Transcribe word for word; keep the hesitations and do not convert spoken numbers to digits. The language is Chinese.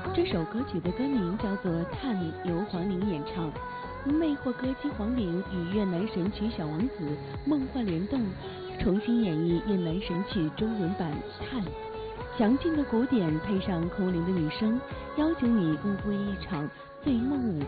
这首歌曲的歌名叫做《看》，由黄龄演唱。魅惑歌姬黄龄与越南神曲小王子梦幻联动，重新演绎越南神曲中文版《看》。强劲的鼓点配上空灵的女声，邀请你误归一场醉梦舞。